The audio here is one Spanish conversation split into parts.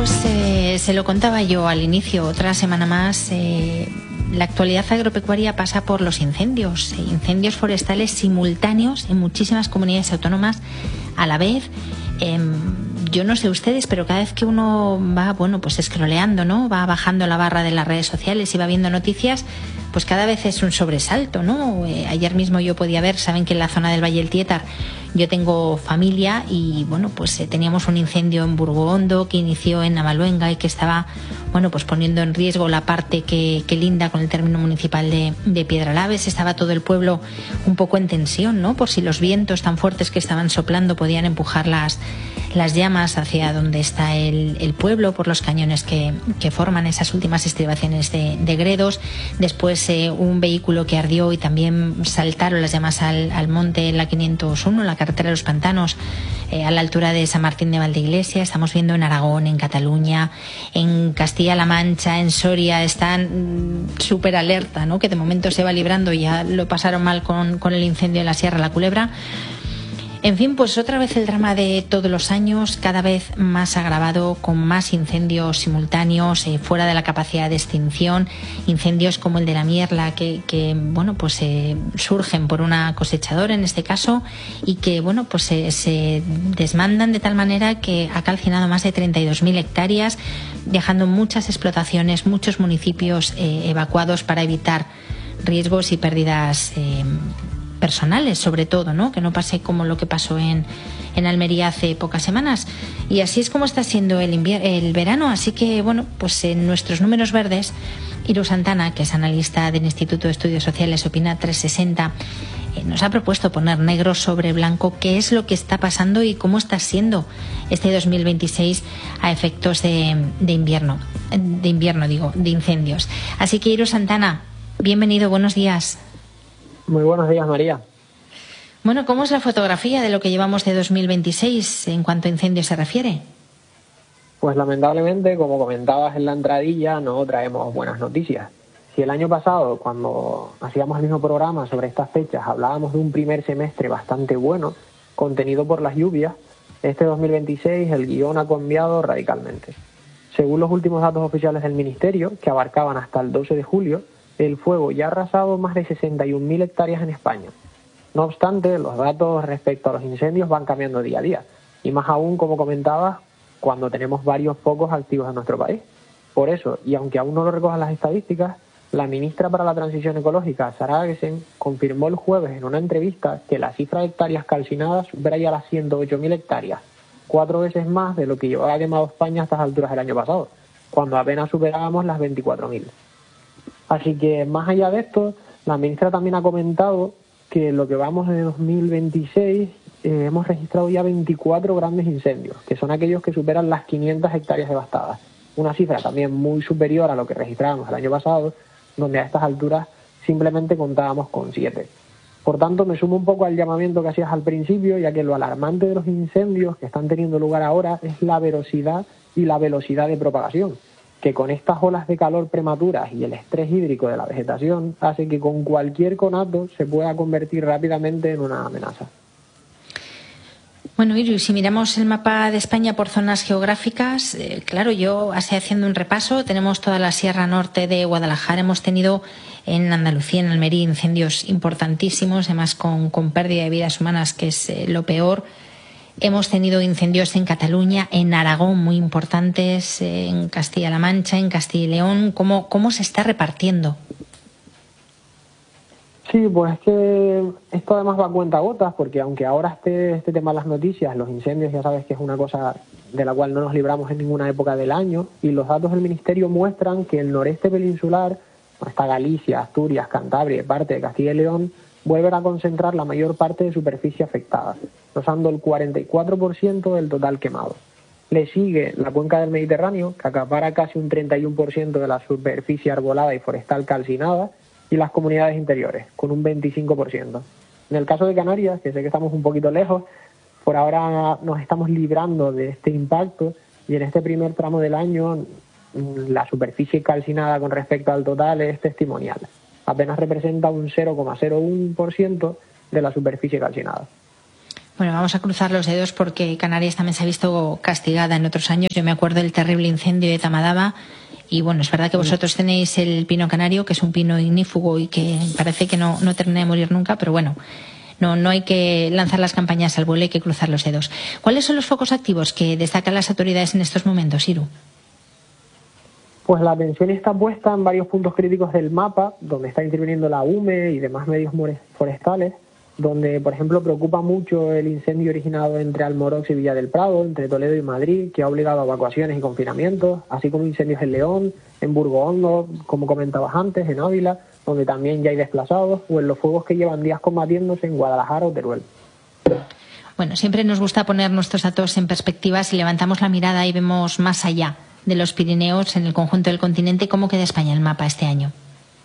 Se lo contaba yo al inicio, otra semana más. La actualidad agropecuaria pasa por los incendios forestales simultáneos en muchísimas comunidades autónomas a la vez. Yo no sé ustedes, pero cada vez que uno va, scrolleando, ¿no? Va bajando la barra de las redes sociales y va viendo noticias, pues cada vez es un sobresalto, ¿no? Ayer mismo yo podía ver, saben que en la zona del Valle del Tiétar yo tengo familia y, teníamos un incendio en Burgohondo que inició en Navaluenga y que estaba, poniendo en riesgo la parte que linda con el término municipal de Piedralaves. Estaba todo el pueblo un poco en tensión, ¿no? Por si los vientos tan fuertes que estaban soplando podían empujar las llamas hacia donde está el pueblo por los cañones que forman esas últimas estribaciones de Gredos. Después un vehículo que ardió y también saltaron las llamas al monte en la 501, la carretera de los Pantanos, a la altura de San Martín de Valdeiglesia. Estamos viendo en Aragón, en Cataluña, en Castilla-La Mancha, en Soria, están súper alerta, ¿no? Que de momento se va librando, ya lo pasaron mal con el incendio en la Sierra La Culebra. En fin, pues otra vez el drama de todos los años, cada vez más agravado, con más incendios simultáneos, fuera de la capacidad de extinción, incendios como el de la Mierla, que surgen por una cosechadora en este caso, y que se desmandan de tal manera que ha calcinado más de 32.000 hectáreas, dejando muchas explotaciones, muchos municipios evacuados para evitar riesgos y pérdidas personales, sobre todo, ¿no? Que no pase como lo que pasó en Almería hace pocas semanas. Y así es como está siendo el verano. Así que, en nuestros números verdes, Iru Santana, que es analista del Instituto de Estudios Sociales Opina 360, nos ha propuesto poner negro sobre blanco qué es lo que está pasando y cómo está siendo este 2026 a efectos de incendios. Así que, Iru Santana, bienvenido, buenos días. Muy buenos días, María. Bueno, ¿cómo es la fotografía de lo que llevamos de 2026 en cuanto a incendios se refiere? Pues lamentablemente, como comentabas en la entradilla, no traemos buenas noticias. Si el año pasado, cuando hacíamos el mismo programa sobre estas fechas, hablábamos de un primer semestre bastante bueno, contenido por las lluvias, este 2026 el guión ha cambiado radicalmente. Según los últimos datos oficiales del Ministerio, que abarcaban hasta el 12 de julio, el fuego ya ha arrasado más de 61.000 hectáreas en España. No obstante, los datos respecto a los incendios van cambiando día a día, y más aún, como comentabas, cuando tenemos varios focos activos en nuestro país. Por eso, y aunque aún no lo recojan las estadísticas, la ministra para la Transición Ecológica, Sara Agesen, confirmó el jueves en una entrevista que la cifra de hectáreas calcinadas supera ya las 108.000 hectáreas, 4 veces más de lo que llevaba quemado España a estas alturas del año pasado, cuando apenas superábamos las 24.000. Así que, más allá de esto, la ministra también ha comentado que lo que vamos de 2026 hemos registrado ya 24 grandes incendios, que son aquellos que superan las 500 hectáreas devastadas. Una cifra también muy superior a lo que registrábamos el año pasado, donde a estas alturas simplemente contábamos con 7. Por tanto, me sumo un poco al llamamiento que hacías al principio, ya que lo alarmante de los incendios que están teniendo lugar ahora es la velocidad y la velocidad de propagación, que con estas olas de calor prematuras y el estrés hídrico de la vegetación hace que con cualquier conato se pueda convertir rápidamente en una amenaza. Bueno, Iru, si miramos el mapa de España por zonas geográficas, claro, yo así haciendo un repaso, tenemos toda la Sierra Norte de Guadalajara, hemos tenido en Andalucía, en Almería, incendios importantísimos, además con pérdida de vidas humanas, que es lo peor. Hemos tenido incendios en Cataluña, en Aragón, muy importantes, en Castilla-La Mancha, en Castilla y León. ¿Cómo se está repartiendo? Sí, pues es que esto además va a cuentagotas, porque aunque ahora esté este tema de las noticias, los incendios ya sabes que es una cosa de la cual no nos libramos en ninguna época del año, y los datos del Ministerio muestran que el noreste peninsular, hasta Galicia, Asturias, Cantabria y parte de Castilla y León, vuelven a concentrar la mayor parte de superficie afectada, rozando el 44% del total quemado. Le sigue la cuenca del Mediterráneo, que acapara casi un 31% de la superficie arbolada y forestal calcinada, y las comunidades interiores, con un 25%. En el caso de Canarias, que sé que estamos un poquito lejos, por ahora nos estamos librando de este impacto, y en este primer tramo del año la superficie calcinada con respecto al total es testimonial. Apenas representa un 0,01% de la superficie calcinada. Bueno, vamos a cruzar los dedos porque Canarias también se ha visto castigada en otros años. Yo me acuerdo del terrible incendio de Tamadaba y bueno, es verdad que vosotros tenéis el pino canario, que es un pino ignífugo y que parece que no termina de morir nunca, pero bueno, no hay que lanzar las campañas al vuelo, hay que cruzar los dedos. ¿Cuáles son los focos activos que destacan las autoridades en estos momentos, Iru? Pues la atención está puesta en varios puntos críticos del mapa, donde está interviniendo la UME y demás medios forestales, donde, por ejemplo, preocupa mucho el incendio originado entre Almorox y Villa del Prado, entre Toledo y Madrid, que ha obligado a evacuaciones y confinamientos, así como incendios en León, en Burgohondo, como comentabas antes, en Ávila, donde también ya hay desplazados, o en los fuegos que llevan días combatiéndose en Guadalajara o Teruel. Bueno, siempre nos gusta poner nuestros datos en perspectiva. Si levantamos la mirada y vemos más allá de los Pirineos, en el conjunto del continente, ¿cómo queda España en el mapa este año?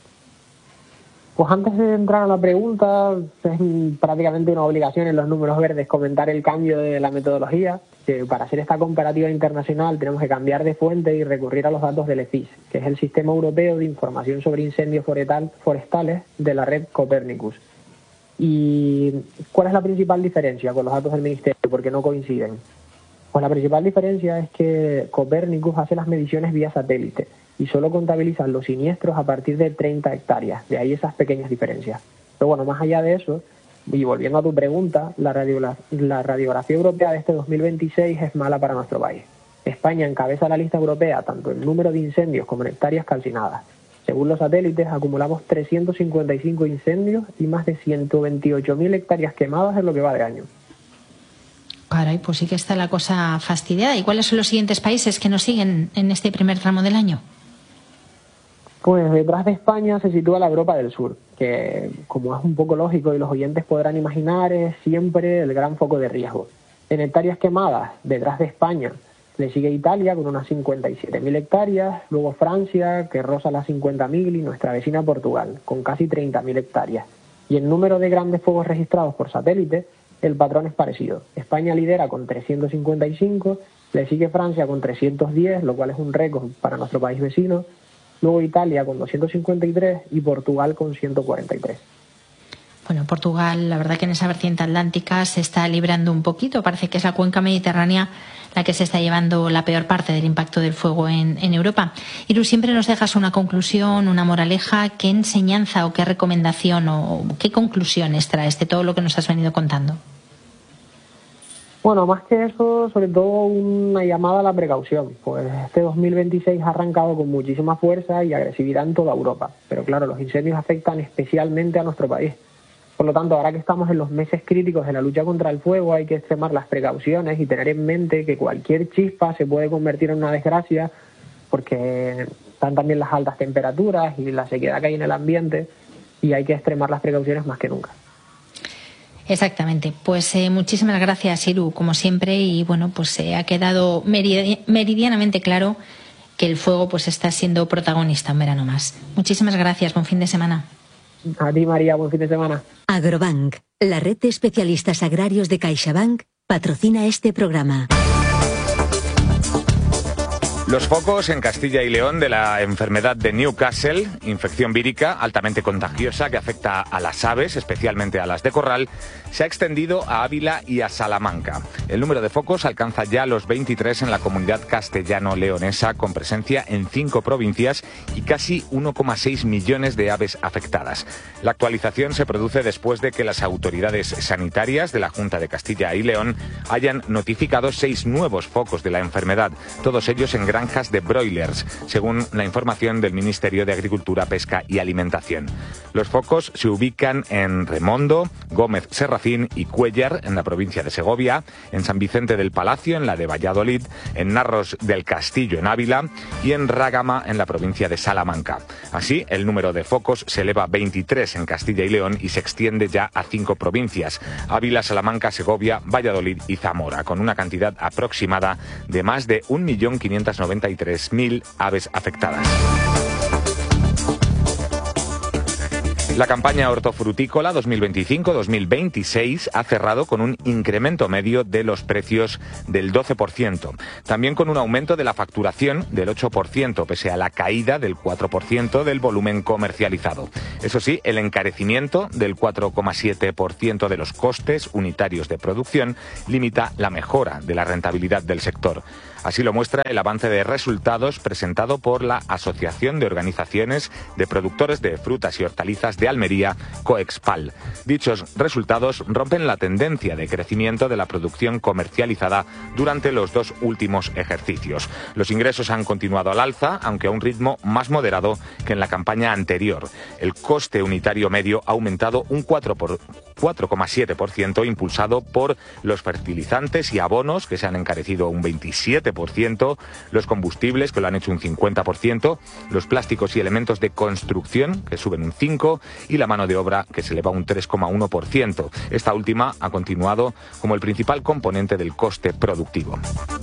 Pues antes de entrar a la pregunta, es prácticamente una obligación en los números verdes comentar el cambio de la metodología, que para hacer esta comparativa internacional tenemos que cambiar de fuente y recurrir a los datos del EFIS, que es el Sistema Europeo de Información sobre Incendios Forestales de la red Copernicus. ¿Y cuál es la principal diferencia con los datos del Ministerio? Porque no coinciden. Pues la principal diferencia es que Copernicus hace las mediciones vía satélite y solo contabilizan los siniestros a partir de 30 hectáreas, de ahí esas pequeñas diferencias. Pero bueno, más allá de eso, y volviendo a tu pregunta, la radiografía europea de este 2026 es mala para nuestro país. España encabeza la lista europea tanto en número de incendios como en hectáreas calcinadas. Según los satélites, acumulamos 355 incendios y más de 128.000 hectáreas quemadas en lo que va de año. Caray, pues sí que está la cosa fastidiada. ¿Y cuáles son los siguientes países que nos siguen en este primer tramo del año? Pues detrás de España se sitúa la Europa del Sur, que, como es un poco lógico y los oyentes podrán imaginar, es siempre el gran foco de riesgo. En hectáreas quemadas, detrás de España, le sigue Italia con unas 57.000 hectáreas, luego Francia, que roza las 50.000, y nuestra vecina Portugal, con casi 30.000 hectáreas. Y el número de grandes fuegos registrados por satélite, el patrón es parecido. España lidera con 355, le sigue Francia con 310, lo cual es un récord para nuestro país vecino, luego Italia con 253 y Portugal con 143. Bueno, Portugal, la verdad que en esa vertiente atlántica se está librando un poquito. Parece que es la cuenca mediterránea la que se está llevando la peor parte del impacto del fuego en Europa. Iru, siempre nos dejas una conclusión, una moraleja. ¿Qué enseñanza o qué recomendación o qué conclusiones traes de todo lo que nos has venido contando? Bueno, más que eso, sobre todo una llamada a la precaución. Pues este 2026 ha arrancado con muchísima fuerza y agresividad en toda Europa. Pero claro, los incendios afectan especialmente a nuestro país. Por lo tanto, ahora que estamos en los meses críticos de la lucha contra el fuego, hay que extremar las precauciones y tener en mente que cualquier chispa se puede convertir en una desgracia, porque están también las altas temperaturas y la sequedad que hay en el ambiente, y hay que extremar las precauciones más que nunca. Exactamente. Pues muchísimas gracias, Iru, como siempre, y bueno, pues ha quedado meridianamente claro que el fuego pues está siendo protagonista un verano más. Muchísimas gracias, buen fin de semana. A ti, María, buen fin de semana. Agrobank, la red de especialistas agrarios de CaixaBank, patrocina este programa. Los focos en Castilla y León de la enfermedad de Newcastle, infección vírica altamente contagiosa que afecta a las aves, especialmente a las de corral, se ha extendido a Ávila y a Salamanca. El número de focos alcanza ya los 23 en la comunidad castellano-leonesa, con presencia en 5 provincias y casi 1,6 millones de aves afectadas. La actualización se produce después de que las autoridades sanitarias de la Junta de Castilla y León hayan notificado 6 nuevos focos de la enfermedad, todos ellos en granjas de broilers, según la información del Ministerio de Agricultura, Pesca y Alimentación. Los focos se ubican en Remondo, Gómez Serracín y Cuéllar, en la provincia de Segovia, en San Vicente del Palacio, en la de Valladolid, en Narros del Castillo, en Ávila, y en Rágama, en la provincia de Salamanca. Así, el número de focos se eleva a 23 en Castilla y León y se extiende ya a 5 provincias: Ávila, Salamanca, Segovia, Valladolid y Zamora, con una cantidad aproximada de más de 1.593.000 aves afectadas. La campaña hortofrutícola 2025-2026 ha cerrado con un incremento medio de los precios del 12%, también con un aumento de la facturación del 8%, pese a la caída del 4% del volumen comercializado. Eso sí, el encarecimiento del 4,7% de los costes unitarios de producción limita la mejora de la rentabilidad del sector. Así lo muestra el avance de resultados presentado por la Asociación de Organizaciones de Productores de Frutas y Hortalizas de Almería, Coexpal. Dichos resultados rompen la tendencia de crecimiento de la producción comercializada durante los 2 últimos ejercicios. Los ingresos han continuado al alza, aunque a un ritmo más moderado que en la campaña anterior. El coste unitario medio ha aumentado un 4,7%, impulsado por los fertilizantes y abonos, que se han encarecido un 27%, los combustibles, que lo han hecho un 50%, los plásticos y elementos de construcción, que suben un 5%, y la mano de obra, que se eleva un 3,1%. Esta última ha continuado como el principal componente del coste productivo.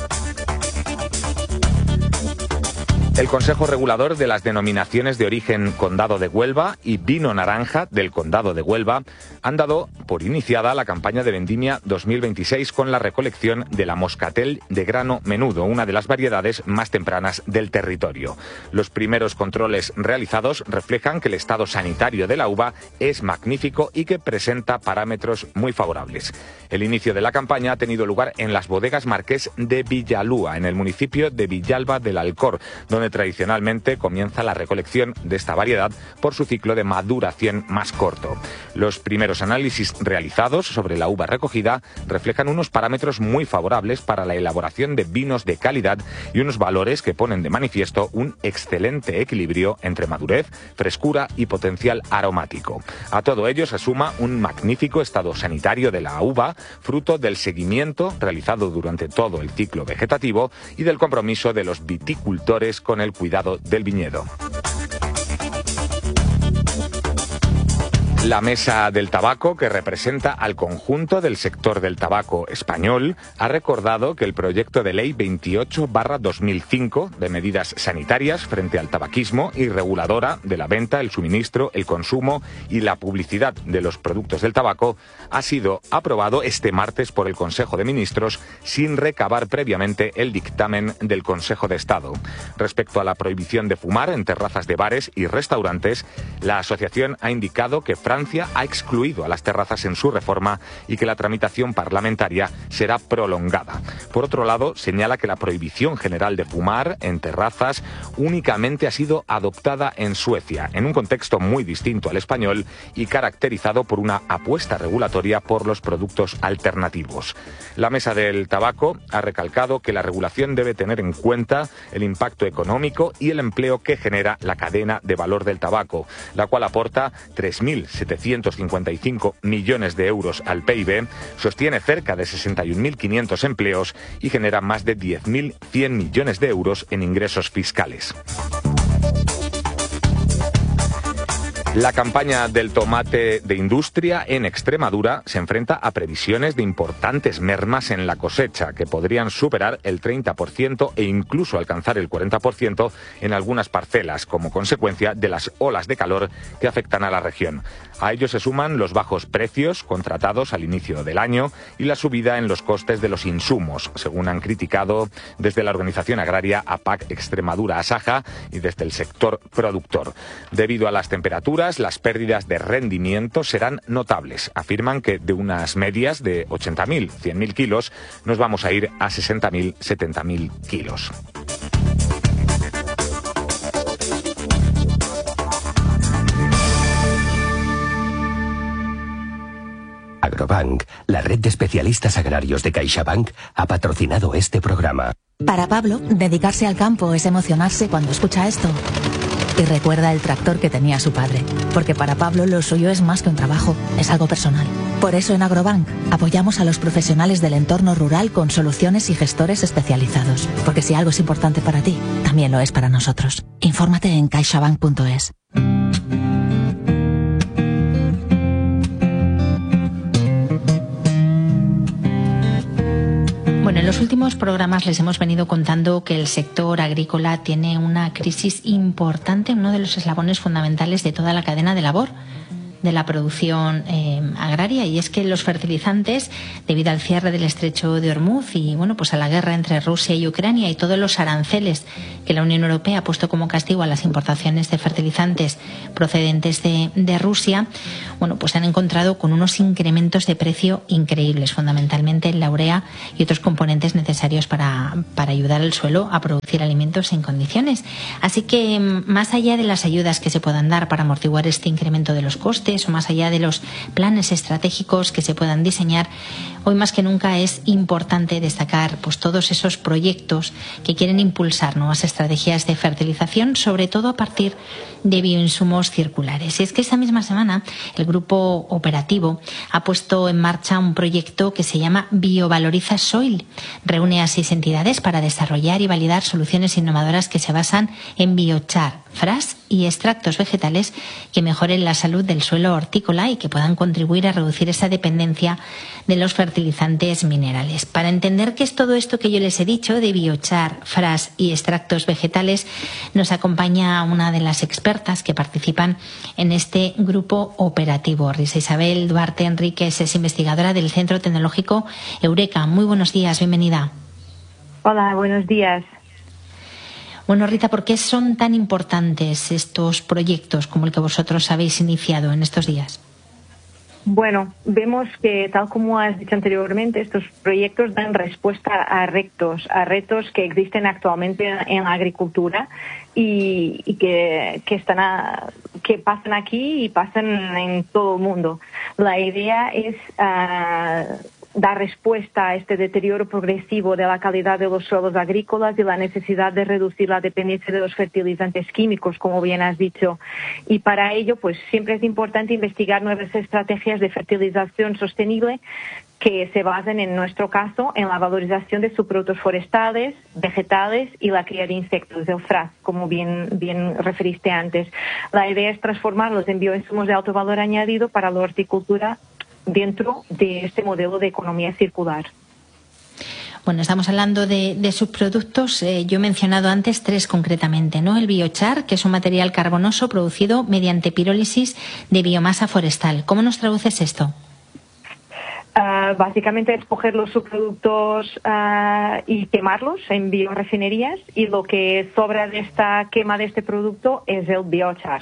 El Consejo Regulador de las Denominaciones de Origen Condado de Huelva y Vino Naranja del Condado de Huelva han dado por iniciada la campaña de vendimia 2026 con la recolección de la moscatel de grano menudo, una de las variedades más tempranas del territorio. Los primeros controles realizados reflejan que el estado sanitario de la uva es magnífico y que presenta parámetros muy favorables. El inicio de la campaña ha tenido lugar en las bodegas Marqués de Villalúa, en el municipio de Villalba del Alcor, donde tradicionalmente comienza la recolección de esta variedad por su ciclo de maduración más corto. Los primeros análisis realizados sobre la uva recogida reflejan unos parámetros muy favorables para la elaboración de vinos de calidad y unos valores que ponen de manifiesto un excelente equilibrio entre madurez, frescura y potencial aromático. A todo ello se suma un magnífico estado sanitario de la uva, fruto del seguimiento realizado durante todo el ciclo vegetativo y del compromiso de los viticultores con el cuidado del viñedo. La Mesa del Tabaco, que representa al conjunto del sector del tabaco español, ha recordado que el proyecto de ley 28/2005 de medidas sanitarias frente al tabaquismo y reguladora de la venta, el suministro, el consumo y la publicidad de los productos del tabaco ha sido aprobado este martes por el Consejo de Ministros sin recabar previamente el dictamen del Consejo de Estado. Respecto a la prohibición de fumar en terrazas de bares y restaurantes, la asociación ha indicado que Francia ha excluido a las terrazas en su reforma y que la tramitación parlamentaria será prolongada. Por otro lado, señala que la prohibición general de fumar en terrazas únicamente ha sido adoptada en Suecia, en un contexto muy distinto al español y caracterizado por una apuesta regulatoria por los productos alternativos. La Mesa del Tabaco ha recalcado que la regulación debe tener en cuenta el impacto económico y el empleo que genera la cadena de valor del tabaco, la cual aporta 3.755 millones de euros al PIB, sostiene cerca de 61.500 empleos y genera más de 10.100 millones de euros en ingresos fiscales. La campaña del tomate de industria en Extremadura se enfrenta a previsiones de importantes mermas en la cosecha, que podrían superar el 30% e incluso alcanzar el 40% en algunas parcelas, como consecuencia de las olas de calor que afectan a la región. A ello se suman los bajos precios contratados al inicio del año y la subida en los costes de los insumos, según han criticado desde la organización agraria APAC Extremadura Asaja y desde el sector productor. Debido a las temperaturas, las pérdidas de rendimiento serán notables. Afirman que de unas medias de 80.000, 100.000 kilos, nos vamos a ir a 60.000, 70.000 kilos. Agrobank, la red de especialistas agrarios de CaixaBank, ha patrocinado este programa. Para Pablo, dedicarse al campo es emocionarse cuando escucha esto. Y recuerda el tractor que tenía su padre, porque para Pablo lo suyo es más que un trabajo, es algo personal. Por eso en Agrobank apoyamos a los profesionales del entorno rural con soluciones y gestores especializados, porque si algo es importante para ti, también lo es para nosotros. Infórmate en caixabank.es. Bueno, en los últimos programas les hemos venido contando que el sector agrícola tiene una crisis importante, uno de los eslabones fundamentales de toda la cadena de labor. de la producción agraria, y es que los fertilizantes, debido al cierre del estrecho de Hormuz y pues a la guerra entre Rusia y Ucrania y todos los aranceles que la Unión Europea ha puesto como castigo a las importaciones de fertilizantes procedentes de Rusia, pues se han encontrado con unos incrementos de precio increíbles, fundamentalmente en la urea y otros componentes necesarios para ayudar al suelo a producir alimentos en condiciones. Así que, más allá de las ayudas que se puedan dar para amortiguar este incremento de los costes, o más allá de los planes estratégicos que se puedan diseñar, hoy más que nunca es importante destacar todos esos proyectos que quieren impulsar nuevas estrategias de fertilización, sobre todo a partir de bioinsumos circulares. Y es que esta misma semana el grupo operativo ha puesto en marcha un proyecto que se llama Biovaloriza Soil. Reúne a 6 entidades para desarrollar y validar soluciones innovadoras que se basan en biochar, frass y extractos vegetales que mejoren la salud del suelo hortícola y que puedan contribuir a reducir esa dependencia de los fertilizantes minerales. Para entender qué es todo esto que yo les he dicho de biochar, frass y extractos vegetales, nos acompaña una de las expertas que participan en este grupo operativo. Rita Isabel Duarte Enríquez es investigadora del Centro Tecnológico Eureka. Muy buenos días, bienvenida. Hola, buenos días. Bueno, Rita, ¿por qué son tan importantes estos proyectos como el que vosotros habéis iniciado en estos días? Bueno, vemos que, tal como has dicho anteriormente, estos proyectos dan respuesta a retos que existen actualmente en la agricultura y que pasan aquí y pasan en todo el mundo. La idea es dar respuesta a este deterioro progresivo de la calidad de los suelos agrícolas y la necesidad de reducir la dependencia de los fertilizantes químicos, como bien has dicho. Y para ello, siempre es importante investigar nuevas estrategias de fertilización sostenible que se basen, en nuestro caso, en la valorización de subproductos forestales, vegetales y la cría de insectos, el frass, como bien referiste antes. La idea es transformarlos en bioinsumos de alto valor añadido para la horticultura dentro de este modelo de economía circular. Bueno, estamos hablando de subproductos. Yo he mencionado antes 3 concretamente, ¿no? El biochar, que es un material carbonoso producido mediante pirólisis de biomasa forestal. ¿Cómo nos traduces esto? Básicamente es coger los subproductos y quemarlos en biorefinerías, y lo que sobra de esta quema de este producto es el biochar.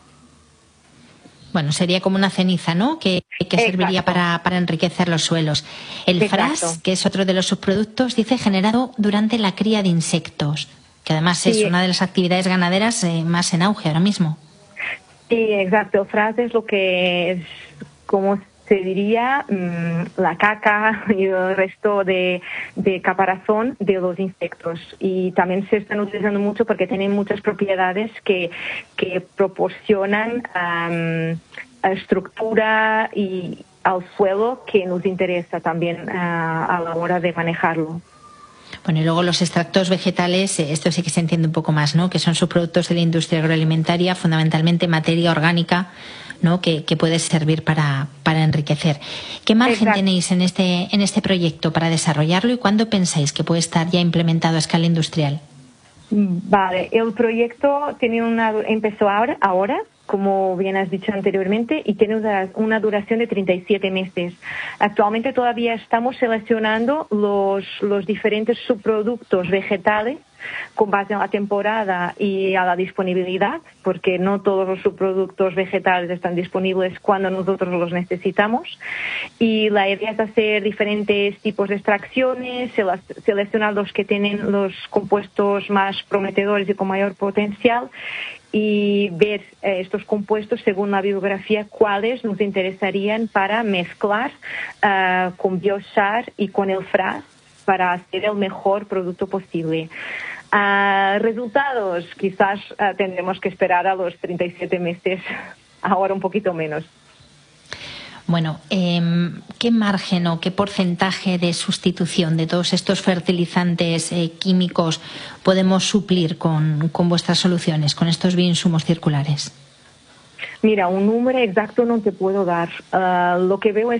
Bueno, sería como una ceniza, ¿no? Que serviría para enriquecer los suelos. El frass, que es otro de los subproductos, dice generado durante la cría de insectos, que además es una de las actividades ganaderas más en auge ahora mismo. Sí, exacto. El frass es lo que es, como se diría, la caca y el resto de caparazón de los insectos. Y también se están utilizando mucho porque tienen muchas propiedades que proporcionan estructura y al suelo que nos interesa también a la hora de manejarlo. Bueno, y luego los extractos vegetales, esto sí que se entiende un poco más, ¿no? Que son subproductos de la industria agroalimentaria, fundamentalmente materia orgánica, ¿no? Que puede servir para enriquecer. ¿Qué margen tenéis en este proyecto para desarrollarlo, y cuándo pensáis que puede estar ya implementado a escala industrial? Vale, el proyecto empezó ahora, como bien has dicho anteriormente, y tiene una duración de 37 meses. Actualmente todavía estamos seleccionando los diferentes subproductos vegetales con base en la temporada y a la disponibilidad, porque no todos los subproductos vegetales están disponibles cuando nosotros los necesitamos. Y la idea es hacer diferentes tipos de extracciones, seleccionar los que tienen los compuestos más prometedores y con mayor potencial, y ver estos compuestos según la bibliografía cuáles nos interesarían para mezclar con biochar y con el frass para hacer el mejor producto posible. Resultados, quizás tendremos que esperar a los 37 meses, ahora un poquito menos. Bueno, ¿qué margen o qué porcentaje de sustitución de todos estos fertilizantes químicos podemos suplir con vuestras soluciones, con estos bioinsumos circulares? Mira, un número exacto no te puedo dar. Lo que veo es que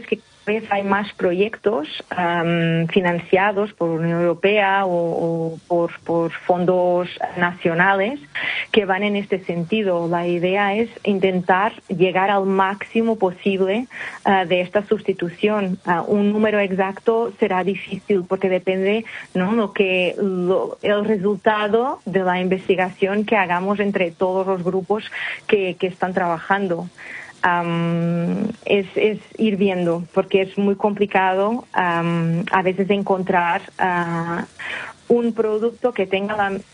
vez hay más proyectos financiados por la Unión Europea o por fondos nacionales que van en este sentido. La idea es intentar llegar al máximo posible de esta sustitución. Un número exacto será difícil porque depende, ¿no?, el resultado de la investigación que hagamos entre todos los grupos que están trabajando. Es ir viendo, porque es muy complicado a veces encontrar un producto que tenga